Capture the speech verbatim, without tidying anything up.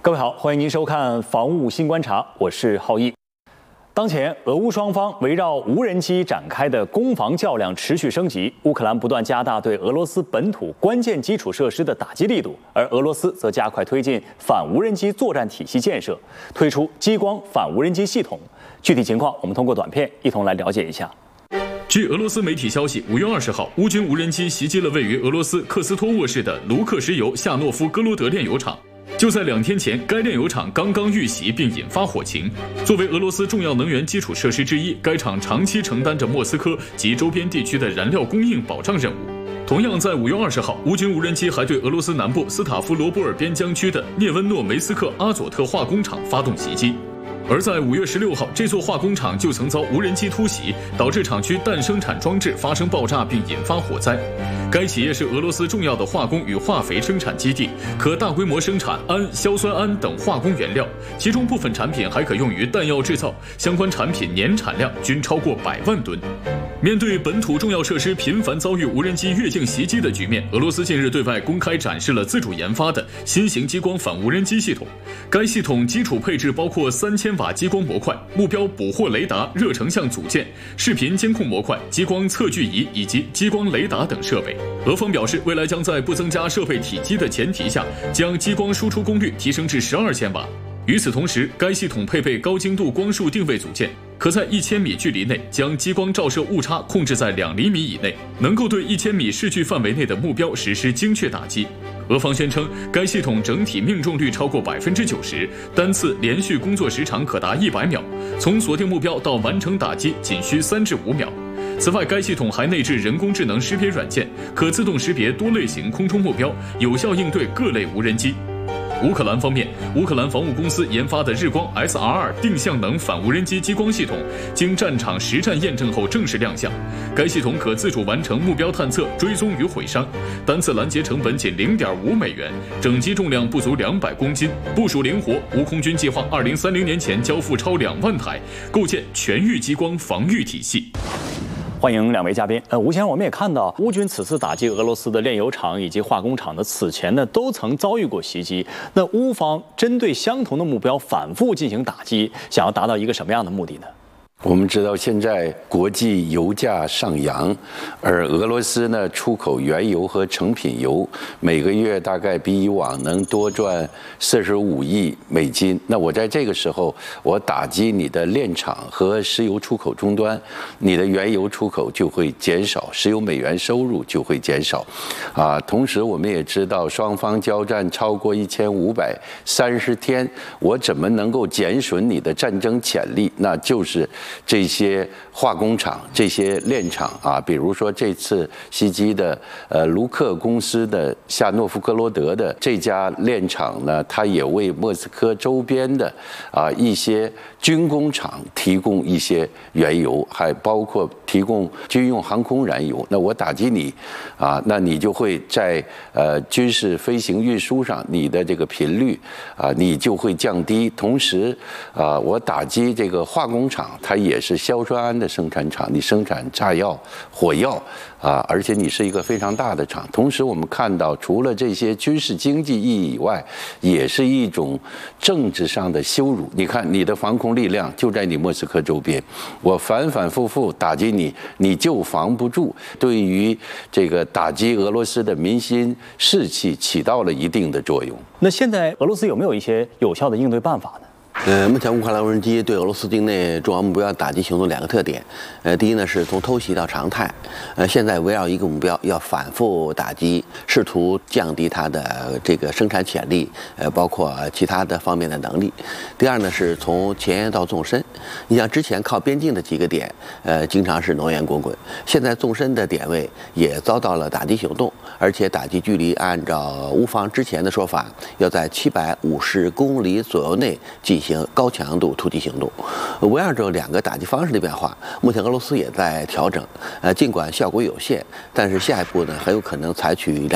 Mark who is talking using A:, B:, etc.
A: 各位好，欢迎您收看《防务新观察》，我是浩毅。当前，俄乌双方围绕无人机展开的攻防较量持续升级，乌克兰不断加大对俄罗斯本土关键基础设施的打击力度，而俄罗斯则加快推进反无人机作战体系建设，推出激光反无人机系统。具体情况，我们通过短片一同来了解一下。
B: 据俄罗斯媒体消息，五月二十号，乌军无人机袭击了位于俄罗斯克斯托沃市的卢克石油夏诺夫哥罗德炼油厂。就在两天前，该炼油厂刚刚遇袭并引发火情。作为俄罗斯重要能源基础设施之一，该厂长期承担着莫斯科及周边地区的燃料供应保障任务。同样在五月二十号，乌军无人机还对俄罗斯南部斯塔夫罗波尔边疆区的涅温诺梅斯克阿佐特化工厂发动袭击。而在五月十六号，这座化工厂就曾遭无人机突袭，导致厂区氮生产装置发生爆炸并引发火灾。该企业是俄罗斯重要的化工与化肥生产基地，可大规模生产氨、硝酸铵等化工原料，其中部分产品还可用于弹药制造，相关产品年产量均超过百万吨。面对本土重要设施频繁遭遇无人机越境袭击的局面，俄罗斯近日对外公开展示了自主研发的新型激光反无人机系统。该系统基础配置包括三千瓦激光模块、目标捕获雷达、热成像组件、视频监控模块、激光测距仪以及激光雷达等设备。俄方表示，未来将在不增加设备体积的前提下，将激光输出功率提升至十二千瓦。与此同时，该系统配备高精度光束定位组件，可在一千米距离内将激光照射误差控制在两厘米以内，能够对一千米视距范围内的目标实施精确打击。俄方宣称，该系统整体命中率超过百分之九十，单次连续工作时长可达一百秒，从锁定目标到完成打击仅需三至五秒。此外，该系统还内置人工智能识别软件，可自动识别多类型空中目标，有效应对各类无人机。乌克兰方面，乌克兰防务公司研发的日光 S R 二 定向能反无人机激光系统，经战场实战验证后正式亮相。该系统可自主完成目标探测、追踪与毁伤，单次拦截成本仅 零点五美元，整机重量不足两百公斤，部署灵活。乌空军计划二零三零年前交付超两万台，构建全域激光防御体系。
A: 欢迎两位嘉宾。呃，吴先生，我们也看到乌军此次打击俄罗斯的炼油厂以及化工厂的此前呢，都曾遭遇过袭击。那乌方针对相同的目标反复进行打击，想要达到一个什么样的目的呢？
C: 我们知道，现在国际油价上扬，而俄罗斯呢出口原油和成品油，每个月大概比以往能多赚四十五亿美金。那我在这个时候，我打击你的炼厂和石油出口终端，你的原油出口就会减少，石油美元收入就会减少。啊，同时我们也知道，双方交战超过一千五百三十天，我怎么能够减损你的战争潜力？那就是这些化工厂、这些炼厂啊，比如说这次袭击的呃卢克公司的夏诺夫哥罗德的这家炼厂呢，它也为莫斯科周边的啊一些军工厂提供一些原油，还包括提供军用航空燃油。那我打击你啊，那你就会在呃军事飞行运输上，你的这个频率啊，你就会降低。同时啊，我打击这个化工厂，它也是硝酸铵的生产厂，你生产炸药、火药啊，而且你是一个非常大的厂。同时，我们看到，除了这些军事经济意义以外，也是一种政治上的羞辱。你看，你的防空力量就在你莫斯科周边，我反反复复打击你，你就防不住。对于这个打击俄罗斯的民心士气起到了一定的作用。
A: 那现在俄罗斯有没有一些有效的应对办法呢？
D: 呃，目前乌克兰无人机对俄罗斯境内重要目标打击行动两个特点，呃，第一呢是从偷袭到常态，呃，现在围绕一个目标要反复打击，试图降低它的这个生产潜力，呃，包括其他的方面的能力。第二呢是从前沿到纵深，你像之前靠边境的几个点，呃，经常是浓烟滚滚，现在纵深的点位也遭到了打击行动，而且打击距离按照乌方之前的说法，要在七百五十公里左右内进行高强度突击行动。围绕着两个打击方式的变化，目前俄罗斯也在调整。呃，尽管效果有限，但是下一步呢，很有可能采取两